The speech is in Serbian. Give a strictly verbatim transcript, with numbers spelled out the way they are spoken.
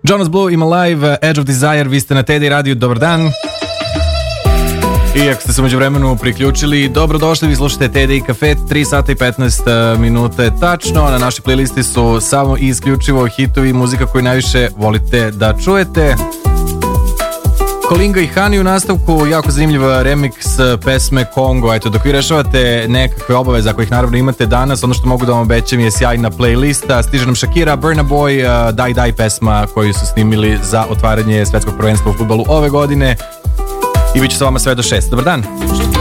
Jonas Blue ima live, Edge of Desire, vi ste na T D radiju, dobar dan. I ako ste se umeđu vremenu priključili, dobrodošli, vi slušate T D Cafe, tri sata i petnaest minute tačno. Na našoj playlisti su samo i isključivo hitovi, muzika koju najviše volite da čujete. Kolinga i Hani u nastavku, jako zanimljiv remix pesme Kongo. Eto, dok vi rešavate nekakve obaveze, ako ih naravno imate danas, ono što mogu da vam obećam je sjajna playlista. Stiže nam Shakira, Burna Boy, uh, Daj Daj pesma koju su snimili za otvaranje svetskog prvenstva u fudbalu ove godine. I bit ću sa vama sve do šest. Dobar dan!